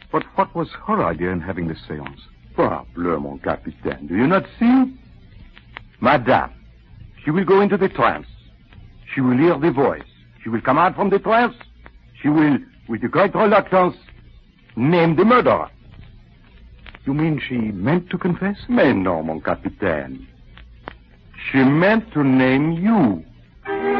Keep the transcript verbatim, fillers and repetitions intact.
But what was her idea in having this seance? Parbleu, mon capitaine. Do you not see? Madame, she will go into the trance. She will hear the voice. She will come out from the trance. She will, with a great reluctance, name the murderer. You mean she meant to confess? Mais non, mon capitaine. She meant to name you.